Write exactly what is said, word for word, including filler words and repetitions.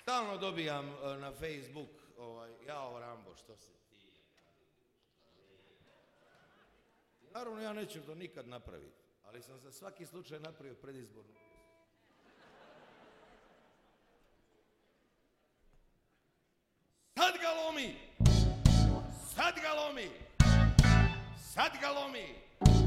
Stalno dobijam uh, na Facebook, ovaj, jao Rambo, što se ti... Naravno, ja neću to nikad napraviti, ali sam za svaki slučaj napravio predizbornu. Sad ga lomi! Sad ga lomi! Sad ga lomi!